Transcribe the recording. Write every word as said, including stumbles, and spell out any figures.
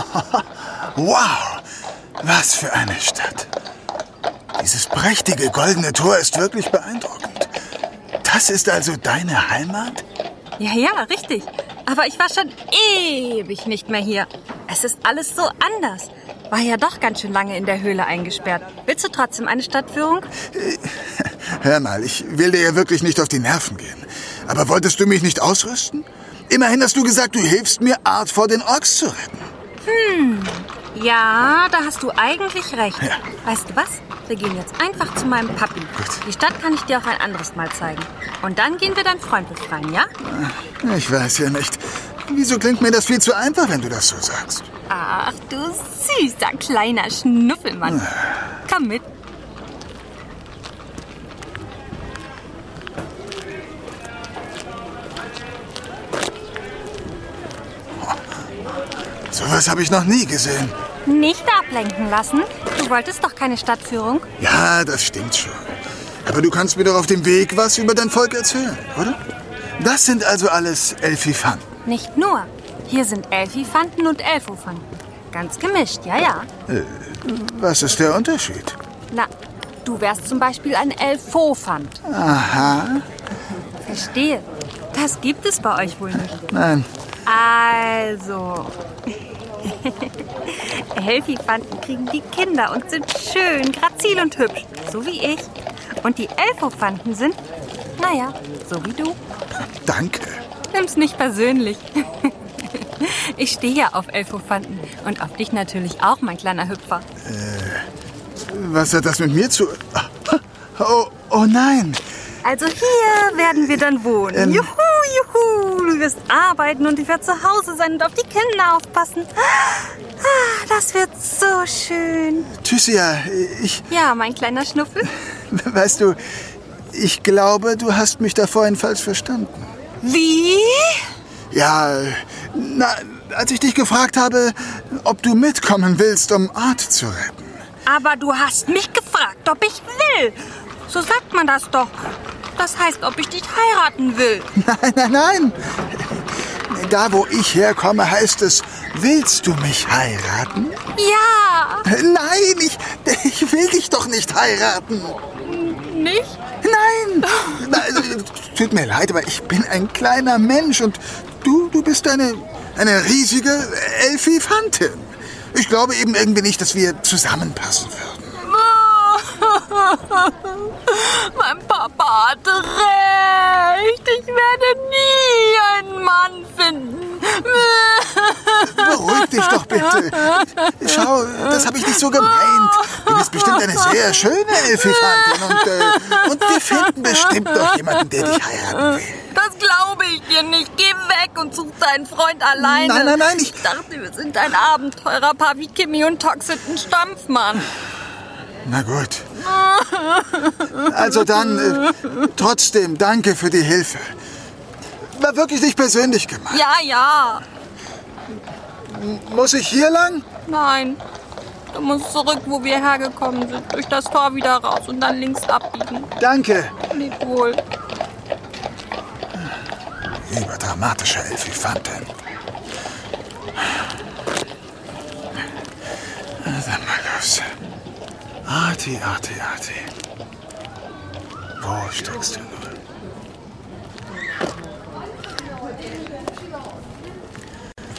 Wow, was für eine Stadt. Dieses prächtige goldene Tor ist wirklich beeindruckend. Das ist also deine Heimat? Ja, ja, richtig. Aber ich war schon ewig nicht mehr hier. Es ist alles so anders. War ja doch ganz schön lange in der Höhle eingesperrt. Willst du trotzdem eine Stadtführung? Hör mal, ich will dir ja wirklich nicht auf die Nerven gehen. Aber wolltest du mich nicht ausrüsten? Immerhin hast du gesagt, du hilfst mir, Art vor den Orks zu retten. Hm, ja, da hast du eigentlich recht. Ja. Weißt du was? Wir gehen jetzt einfach zu meinem Papi. Gut. Die Stadt kann ich dir auch ein anderes Mal zeigen. Und dann gehen wir deinen Freund befreien, ja? Ich weiß ja nicht. Wieso klingt mir das viel zu einfach, wenn du das so sagst? Ach, du süßer kleiner Schnuffelmann. Komm mit. Sowas habe ich noch nie gesehen. Nicht ablenken lassen. Du wolltest doch keine Stadtführung. Ja, das stimmt schon. Aber du kannst mir doch auf dem Weg was über dein Volk erzählen, oder? Das sind also alles Elfifanten. Nicht nur. Hier sind Elfifanten und Elfofanten. Ganz gemischt, ja, ja. Äh, was ist der Unterschied? Na, du wärst zum Beispiel ein Elfofant. Aha. Verstehe. Das gibt es bei euch wohl nicht. Nein. Also, Elfifanten kriegen die Kinder und sind schön, grazil und hübsch, so wie ich. Und die Elfofanten sind, naja, so wie du. Danke. Nimm's nicht persönlich. Ich stehe ja auf Elfofanten und auf dich natürlich auch, mein kleiner Hüpfer. Was hat das mit mir zu... Oh, oh nein. Also hier werden wir dann wohnen. Ähm. Juhu, juhu. Du wirst arbeiten und ich werde zu Hause sein und auf die Kinder aufpassen. Ah, das wird so schön. Thysia, ich... Ja, mein kleiner Schnuffel. Weißt du, ich glaube, du hast mich da vorhin falsch verstanden. Wie? Ja, na, als ich dich gefragt habe, ob du mitkommen willst, um Art zu retten. Aber du hast mich gefragt, ob ich will. So sagt man das doch. Das heißt, ob ich dich heiraten will. Nein, nein, nein. Da, wo ich herkomme, heißt es, willst du mich heiraten? Ja. Nein, ich, ich will dich doch nicht heiraten. Nicht? Nein. Na, also, tut mir leid, aber ich bin ein kleiner Mensch und du, du bist eine, eine riesige Elfifantin. Ich glaube eben irgendwie nicht, dass wir zusammenpassen würden. Mein Papa hatte recht. Ich werde nie einen Mann finden. Beruhig dich doch bitte. Schau, das habe ich nicht so gemeint. Du bist bestimmt eine sehr schöne Elfifantin und, äh, und wir finden bestimmt doch jemanden, der dich heiraten will. Das glaube ich dir nicht. Geh weg und such deinen Freund alleine. Nein, nein, nein, ich... Ich dachte, wir sind ein Abenteurer-Paar wie Kimi und Toxit und Stampfmann. Na gut. Also dann, äh, trotzdem, danke für die Hilfe. War wirklich nicht persönlich gemeint. Ja, ja. Muss ich hier lang? Nein. Du musst zurück, wo wir hergekommen sind. Durch das Tor wieder raus und dann links abbiegen. Danke. Leb wohl. Überdramatische Elfifantin. Dann mal los. Arti, Arti, Arti. Wo steckst du?